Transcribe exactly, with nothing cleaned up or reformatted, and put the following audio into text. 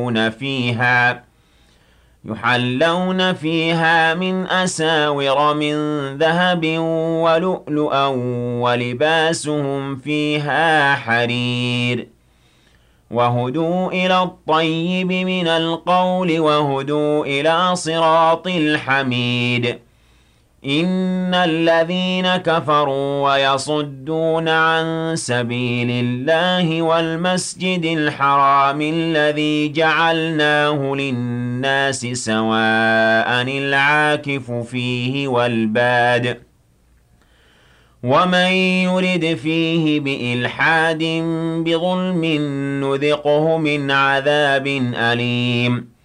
فيها يحلون فيها من أساور من ذهب ولؤلؤا ولباسهم فيها حرير وهدوا إلى الطيب من القول وهدوا إلى صراط الحميد إن الذين كفروا ويصدون عن سبيل الله والمسجد الحرام الذي جعلناه للناس سواء العاكف فيه والباد ومن يرد فيه بإلحاد بظلم نذقه من عذاب أليم